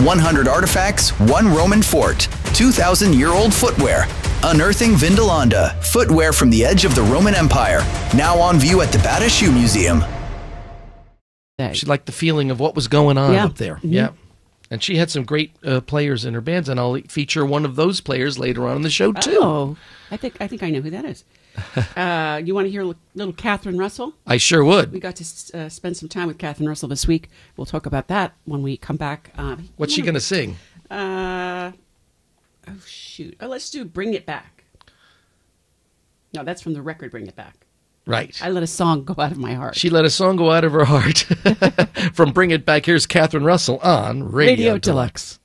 100 artifacts, one Roman fort, 2,000-year-old footwear. Unearthing Vindolanda, footwear from the edge of the Roman Empire. Now on view at the Bata Shoe Museum. She liked the feeling of what was going on up there. Mm-hmm. Yeah. And she had some great players in her bands, and I'll feature one of those players later on in the show, too. Oh, I think I know who that is. You want to hear little Catherine Russell? I sure would. We got to spend some time with Catherine Russell this week. We'll talk about that when we come back. What's she going to sing? Oh, shoot. Oh, let's do Bring It Back. No, that's from the record Bring It Back. Right. I let a song go out of my heart. She let a song go out of her heart. From Bring It Back, here's Catherine Russell on Radio Deluxe.